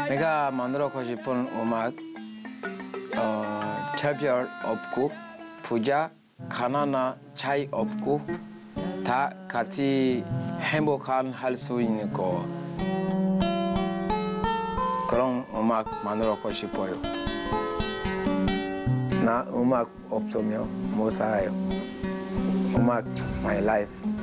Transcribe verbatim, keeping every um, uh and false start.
내가 만들고 싶은 음악 어, 차별 없고 부자, 가난한 차이 없고 다 같이 행복한 할 수 있는 거 그런 음악 만들고 싶어요. 나 음악 없으면 못 살아요. 음악 my life.